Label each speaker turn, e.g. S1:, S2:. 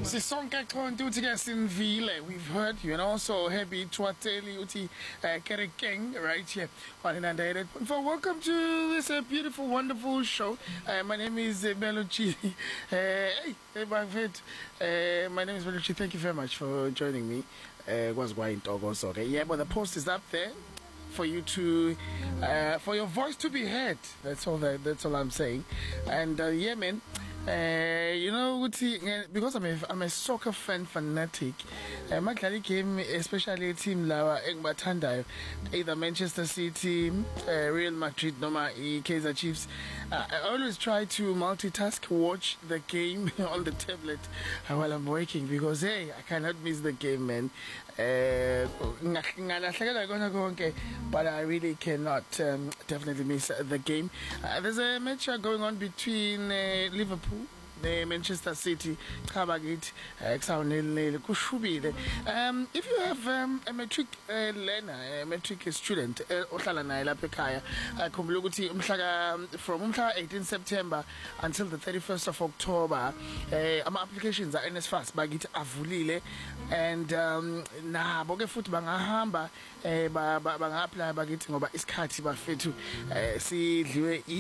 S1: Sisonke Konti uthi ke sinvile. We've heard you, and also happy Twateli uthi Kerekeng right here on Inundated. Welcome to this beautiful, wonderful show. My name is Belucci. Hey, my name is Belucci. Thank you very much for joining me. Was going to also okay. Yeah, but the post is up there for you to for your voice to be heard. That's all I'm saying. And yeah, man. You know, because I'm a soccer fanatic. My game, especially a team like Engbatanda, either Manchester City, Real Madrid, Noma, Kaizer Chiefs. I always try to multitask, watch the game on the tablet while I'm working because hey, I cannot miss the game, man. But I really cannot definitely miss the game. There's a match going on between Liverpool, Manchester City, if you have a matric learner, a matric student, from 18 September until the 31st of October, applications are NSFAS bagit avulile, and na boke futhi bangahamba banga apply bakithi ngoba isikhathi bafethu sidliwe